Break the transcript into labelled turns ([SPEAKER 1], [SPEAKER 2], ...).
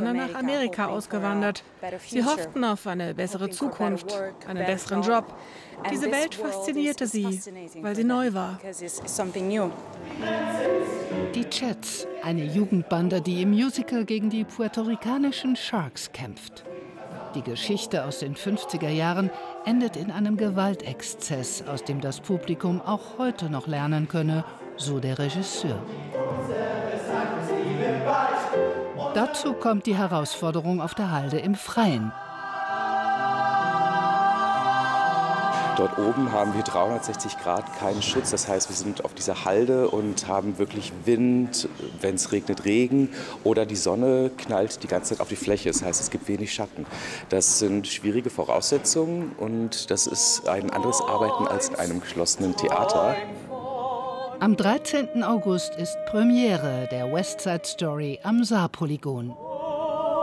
[SPEAKER 1] Amerikaner nach Amerika ausgewandert. Sie hofften auf eine bessere Zukunft, einen besseren Job. Diese Welt faszinierte sie, weil sie neu war.
[SPEAKER 2] Die Jets, eine Jugendbande, die im Musical gegen die puerto-ricanischen Sharks kämpft. Die Geschichte aus den 50er Jahren endet in einem Gewaltexzess, aus dem das Publikum auch heute noch lernen könne, so der Regisseur. Dazu kommt die Herausforderung auf der Halde im Freien.
[SPEAKER 3] Dort oben haben wir 360 Grad keinen Schutz. Das heißt, wir sind auf dieser Halde und haben wirklich Wind, wenn es regnet, Regen. Oder die Sonne knallt die ganze Zeit auf die Fläche. Das heißt, es gibt wenig Schatten. Das sind schwierige Voraussetzungen und das ist ein anderes Arbeiten als in einem geschlossenen Theater.
[SPEAKER 2] Am 13. August ist Premiere der West Side Story am Saarpolygon.